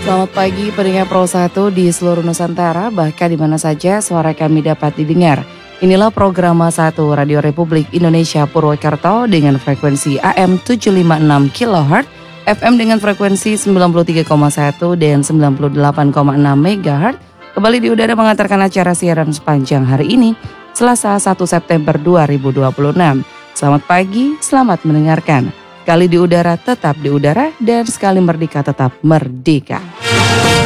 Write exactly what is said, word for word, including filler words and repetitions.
Selamat pagi pendengar Pro satu di seluruh Nusantara, bahkan di mana saja suara kami dapat didengar. Inilah program satu Radio Republik Indonesia Purwokerto dengan frekuensi A M tujuh lima enam kilohertz, F M dengan frekuensi sembilan puluh tiga koma satu dan sembilan puluh delapan koma enam megahertz. Kembali di udara mengantarkan acara siaran sepanjang hari ini, Selasa satu September dua ribu dua puluh enam. Selamat pagi, selamat mendengarkan. Sekali di udara tetap di udara dan sekali merdeka tetap merdeka.